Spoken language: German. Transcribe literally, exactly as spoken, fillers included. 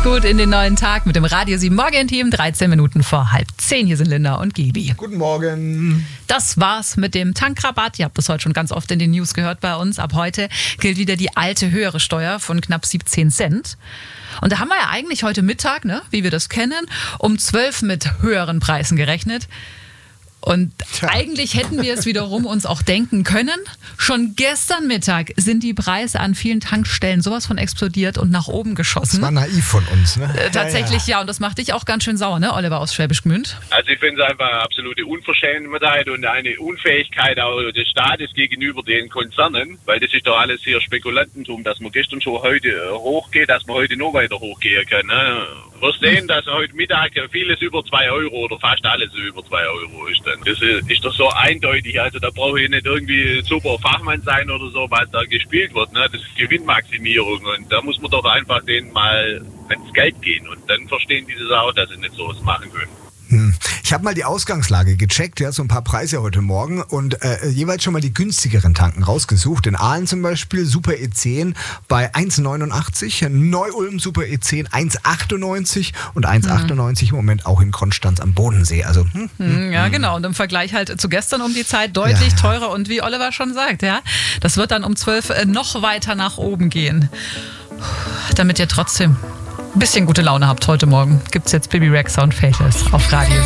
Kommt gut in den neuen Tag mit dem Radio sieben Morgen-Team. dreizehn Minuten vor halb zehn. Hier sind Linda und Gibi. Guten Morgen. Das war's mit dem Tankrabatt. Ihr habt das heute schon ganz oft in den News gehört bei uns. Ab heute gilt wieder die alte höhere Steuer von knapp siebzehn Cent. Und da haben wir ja eigentlich heute Mittag, ne, wie wir das kennen, um zwölf mit höheren Preisen gerechnet. Und Tja. eigentlich hätten wir es wiederum uns auch denken können. Schon gestern Mittag sind die Preise an vielen Tankstellen sowas von explodiert und nach oben geschossen. Das war naiv von uns, ne? Äh, tatsächlich, ja, ja. Und das macht dich auch ganz schön sauer, ne, Oliver aus Schwäbisch Gmünd? Also ich finde es einfach eine absolute Unverschämtheit und eine Unfähigkeit auch des Staates gegenüber den Konzernen, weil das ist doch alles hier Spekulantentum, dass man gestern schon heute hochgeht, dass man heute noch weiter hochgehen kann. Ne? Wir sehen, dass heute Mittag vieles über zwei Euro oder fast alles über zwei Euro ist. Das ist doch so eindeutig, also da brauche ich nicht irgendwie super Fachmann sein oder so, was da gespielt wird. Ne? Das ist Gewinnmaximierung und da muss man doch einfach denen mal ans Geld gehen und dann verstehen die das auch, dass sie nicht sowas machen können. Hm. Ich habe mal die Ausgangslage gecheckt, ja, so ein paar Preise heute Morgen und äh, jeweils schon mal die günstigeren Tanken rausgesucht. In Aalen zum Beispiel Super E zehn bei eins neunundachtzig, Neu-Ulm Super E zehn eins achtundneunzig und eins achtundneunzig im Moment auch in Konstanz am Bodensee. Also hm, hm, Ja, genau. Und im Vergleich halt zu gestern um die Zeit deutlich ja, ja. teurer und wie Oliver schon sagt, ja, das wird dann um zwölf noch weiter nach oben gehen. Damit ihr trotzdem ein bisschen gute Laune habt heute Morgen, gibt's jetzt Bibi Rexha und Faithless auf Radio.